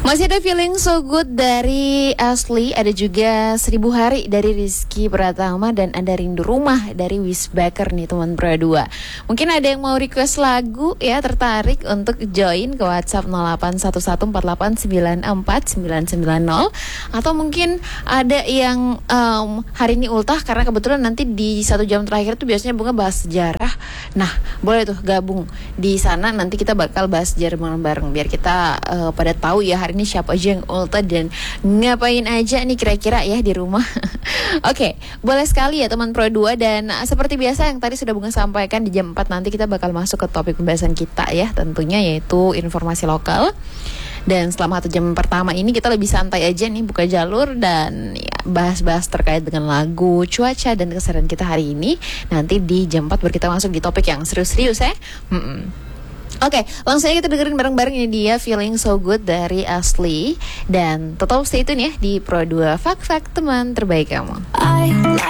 Masih ada Feeling So Good dari Asli, ada juga 1000 Hari dari Rizky Pratama, dan ada Rindu Rumah dari Wisbaker nih teman Pro 2. Mungkin ada yang mau request lagu ya, tertarik untuk join ke WhatsApp 081148949990, atau mungkin ada yang hari ini ultah karena kebetulan nanti di 1 jam terakhir itu biasanya Bunga bahas sejarah. Nah, boleh tuh gabung di sana, nanti kita bakal bahas sejarah bareng-bareng biar kita pada tahu ya hari ini siapa aja yang ulta dan ngapain aja nih kira-kira ya di rumah. Oke, boleh sekali ya teman Pro 2. Dan seperti biasa yang tadi sudah Bunga sampaikan, di jam 4 nanti kita bakal masuk ke topik pembahasan kita ya, tentunya yaitu informasi lokal. Dan selama 1 jam pertama ini kita lebih santai aja nih, buka jalur dan ya, bahas-bahas terkait dengan lagu, cuaca, dan keseharian kita hari ini. Nanti di jam 4 baru kita masuk di topik yang serius-serius ya. Oke, langsung aja kita dengerin bareng-bareng. Ini dia Feeling So Good dari Asli. Dan tetap stay tune ya di Pro 2, fak-fak teman terbaik kamu.